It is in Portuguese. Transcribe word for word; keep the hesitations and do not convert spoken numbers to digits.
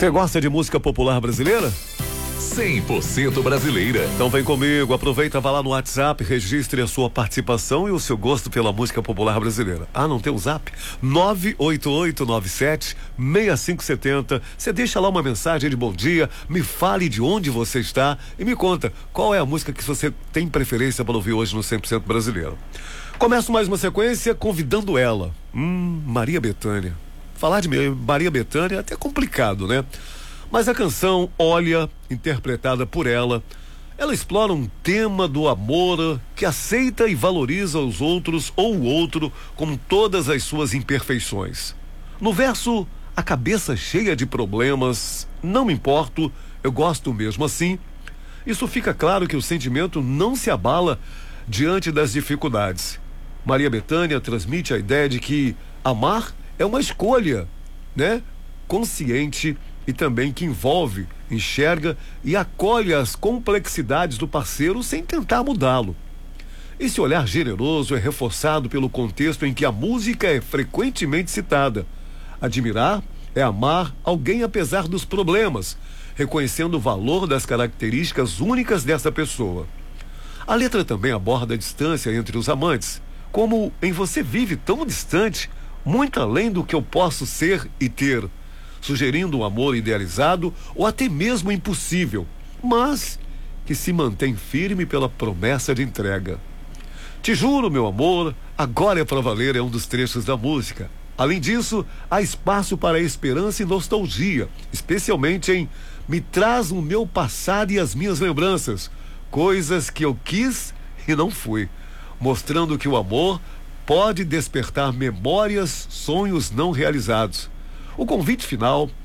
Você gosta de música popular brasileira? cem por cento brasileira. Então vem comigo, aproveita, vá lá no WhatsApp, registre a sua participação e o seu gosto pela música popular brasileira. Ah, não tem o zap? nove oito oito nove sete seis cinco sete zero. Você deixa lá uma mensagem de bom dia, me fale de onde você está e me conta qual é a música que você tem preferência para ouvir hoje no cem por cento brasileiro. Começo mais uma sequência convidando ela, hum, Maria Bethânia. Falar de Maria Bethânia é até complicado, né? Mas a canção Olha, interpretada por ela, ela explora um tema do amor que aceita e valoriza os outros ou o outro com todas as suas imperfeições. No verso, a cabeça cheia de problemas, não me importo, eu gosto mesmo assim, isso fica claro que o sentimento não se abala diante das dificuldades. Maria Bethânia transmite a ideia de que amar é uma escolha, né? Consciente e também que envolve, enxerga e acolhe as complexidades do parceiro sem tentar mudá-lo. Esse olhar generoso é reforçado pelo contexto em que a música é frequentemente citada. Admirar é amar alguém apesar dos problemas, reconhecendo o valor das características únicas dessa pessoa. A letra também aborda a distância entre os amantes, como em você vive tão distante, muito além do que eu posso ser e ter, sugerindo um amor idealizado ou até mesmo impossível, mas que se mantém firme pela promessa de entrega. Te juro, meu amor, agora é pra valer é um dos trechos da música. Além disso, há espaço para esperança e nostalgia, especialmente em Me traz o meu passado e as minhas lembranças, coisas que eu quis e não fui, mostrando que o amor pode despertar memórias, sonhos não realizados. O convite final